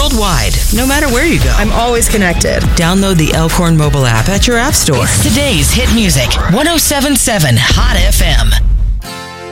worldwide, no matter where you go. I'm always connected. Download the Elkhorn mobile app at your app store. It's today's hit music. 107.7 Hot FM.